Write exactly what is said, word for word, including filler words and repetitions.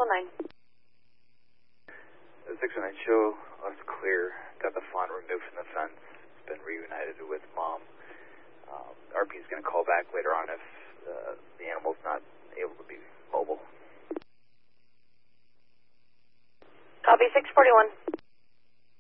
one nine. The six one nine show us clear. Got the fawn removed from the fence. It's been reunited with mom. Um, R P is going to call back later on if uh, the animal's not able to be mobile. Copy six forty-one.